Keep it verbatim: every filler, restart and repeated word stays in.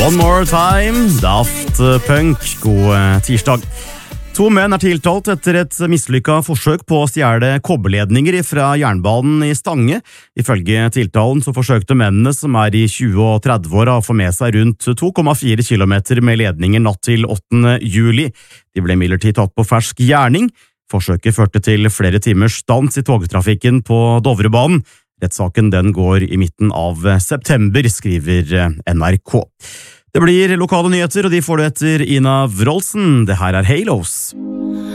One More Time, Daft Punk. God tirsdag. To menn er tiltalt etter et mislykket forsøk på å stjele kobberledninger fra jernbanen i Stange. Ifølge tiltalen så forsøkte mennene, som er i tjue- og tredve-åra, å få med seg rundt to komma fire kilometer med ledninger natt til åttende juli. De ble imidlertid tatt på fersk gjerning. Forsøket førte til flere timers stans i togtrafikken på Dovrebanen. Rettssaken den går i midten av september, skriver N R K. Det blir lokale nyheter, og de får du etter Ina Wroldsen. Det her er Halos.